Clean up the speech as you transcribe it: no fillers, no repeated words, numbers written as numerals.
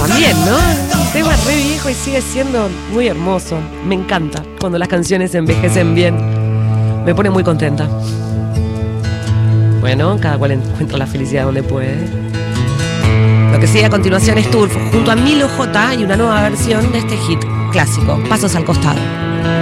también, ¿no? Un tema re viejo y sigue siendo muy hermoso. Me encanta cuando las canciones envejecen bien. Me pone muy contenta. Bueno, cada cual encuentra la felicidad donde puede. Lo que sigue a continuación es Turf junto a Milo J y una nueva versión de este hit clásico, Pasos al Costado.